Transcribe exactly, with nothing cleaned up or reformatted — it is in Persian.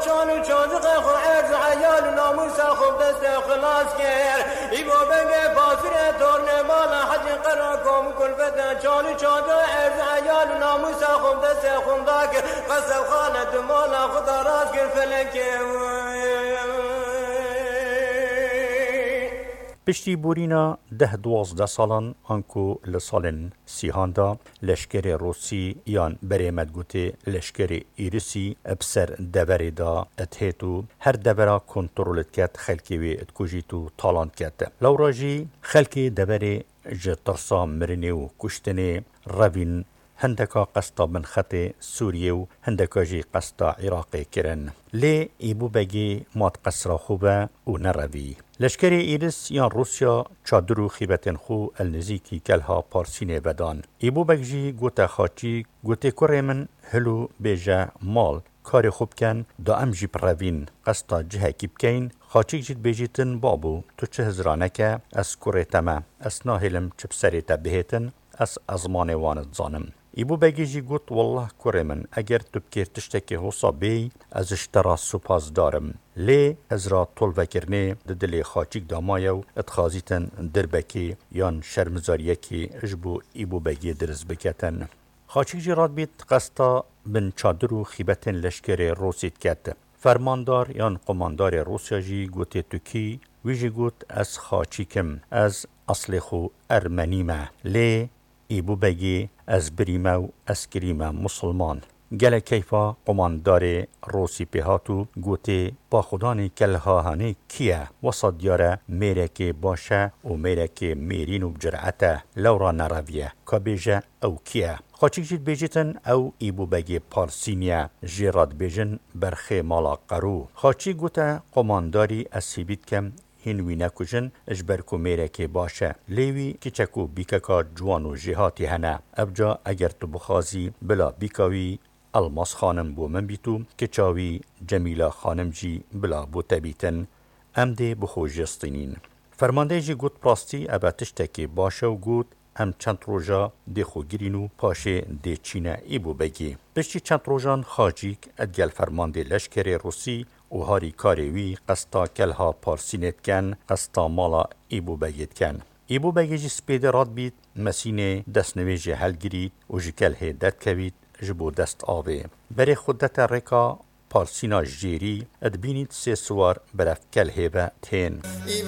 چالو چاجق خو عرض عیال ناموس خوب دست خلاص کرد ایبو بگه پاسر تورن مالا حج قرار کم کلفت چالو چاجق عرض عیال ناموس خوب دست خونداک قصب خانه مالا خدا راز گر فلکه پشتی بورینا ده دوازده سالان آنکو لسالن سیهاندا لشکر روسی یان بریمت گوته لشکر ایرسی ابسر دبری دا اتهیتو هر دبرا کنترولت کت خلکی وی اتکوجیتو تالان کت لوراجی خلکی دبری جترسا مرنیو کشتنی روین هندکا قستا من خط سوریه و هندکا جی قستا عراقی کرن لی ایبو بگی مات قصرا خوبه و نروی لشکر ایرس یان روسیا چادرو خیبتن خو النزیکی کلها پارسینه بدان ایبو بگجی گوتا خاچی گوته کره من هلو بیجا مال کار خوب کن دا ام جی پروین قستا جه کی بکین خاچیک جید بیجیتن بابو تو چه هزرانه که از کره تمه از ناهلم چپ سری تبهیتن از ازمان واند زانم ایبو بگیجی گوت والله کره من اگر تو بکر تشتکی حوصا بی از اشترا سپاس دارم لی ازرا طول وکرنه ددلی خاچیک دامایو اتخازیتن دربکی یان شرمزاریکی اجبو ایبو بگی درز بکتن خاچیک جی راد بیت قستا بن چادرو خیبتن لشکر روسیت کت فرماندار یان قماندار روسیا جی گوتی توکی ویجی گوت از خاچیکم از اصل خو ارمنیمه لی ایبو بگی از بریمه و اسکریمه مسلمان گله کیفا قماندار روسی پیهاتو گوته با خدانی کلها هنه کیه وسط دیاره میره که باشه و میره که میرین و بجرعته لورا نرویه که بیجه او کیه خاچیک جید بیجیتن او ایبو بگی پارسینیه جیراد بیجن برخی مالا قرو خاچیک گوته قمانداری اسیبید کم هنوی نکوژن اجبرکو میره که باشه لیوی کچکو بیککا جوانو جهاتی هنه ابجا اگر تو بخوازی بلا بیکاوی الماس خانم بو من بیتو کچاوی جمیلا خانم جی بلا بو تبیتن ام ده بخو جستینین فرمانده جی گوت پراستی ابا تشتکی باشه و گوت ام چند روژا ده خو گرینو پاشه ده چینه ایبو بگی پشتی چند روژان خاجیک ادگل فرمانده لشکر روسی و هاری کاریوی قستا کلها پارسینت کن قستا مالا ایبو بگید کن ایبو بگیجی سپیده راد بید مسینه دست نویجی هل گرید و جکل هیدت کوید جبو دست آوه بری خودت رکا پارسینا جیری ادبینید سه سوار برف کل هیبه تین